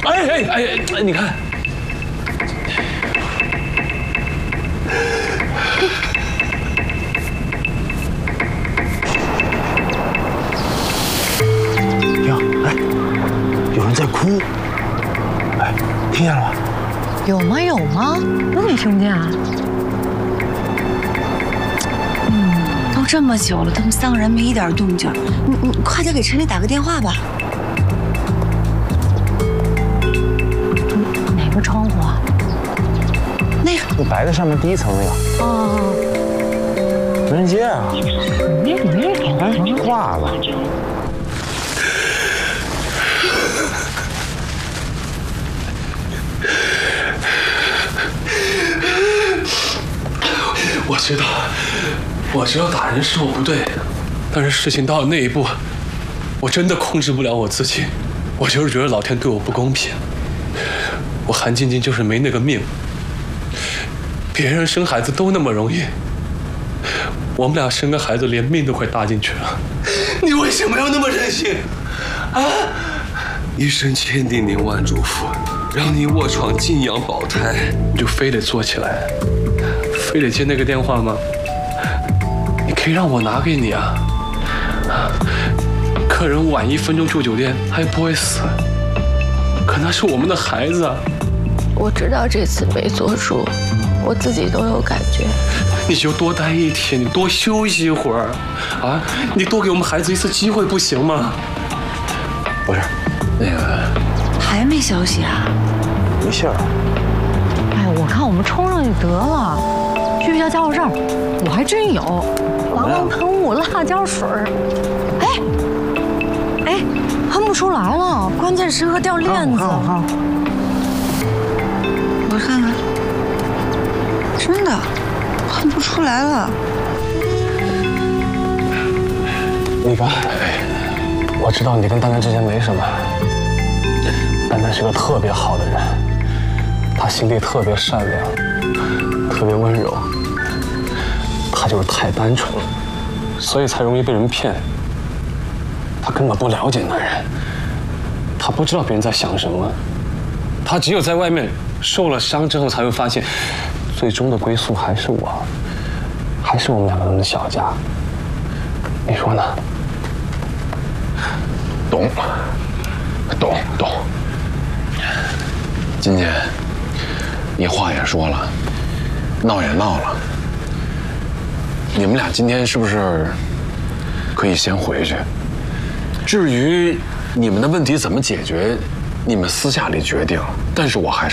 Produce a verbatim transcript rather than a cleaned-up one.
哎哎哎哎，你看， 呀，哎，有人在哭，哎，听见了吗？ 有吗？有吗？我怎么听不见啊？ 都这么久了，他们三个人没一点动静，你你快点给陈丽打个电话吧。 哪个窗户啊？ 那个， 那白的上面第一层那个。 哦， 无人街啊。 没没人点哎，挂了。 我知道，我知道打人是我不对，但是事情到了那一步，我真的控制不了我自己，我就是觉得老天对我不公平。我韩晶晶就是没那个命，别人生孩子都那么容易，我们俩生个孩子连命都快搭进去了，你为什么要那么任性？啊！医生千叮咛万嘱咐，让你卧床静养保胎，你就非得坐起来，非得接那个电话吗？你可以让我拿给你啊！客人晚一分钟住酒店，他也不会死，可那是我们的孩子啊！ 我知道这次没做住，我自己都有感觉。 你就多待一天，你多休息一会儿，啊！你多给我们孩子一次机会，不行吗？ 不是，那个还没消息啊？ 没信儿。 哎，我看我们冲上去得了，去一下加油站，我还真有狼王喷雾、辣椒水儿。哎，哎，喷不出来了，关键时刻掉链子。 我看， 我看看，真的喷不出来了。 李凡，我知道你跟丹丹之间没什么，丹丹是个特别好的人，她心地特别善良，特别温柔，她就是太单纯了，所以才容易被人骗。她根本不了解男人，她不知道别人在想什么，她只有在外面受了伤之后，才会发现，最终的归宿还是我，还是我们两个人的小家。你说呢？ 懂，懂懂。金姐，你话也说了，闹也闹了，你们俩今天是不是可以先回去？至于你们的问题怎么解决，你们私下里决定。但是我还是。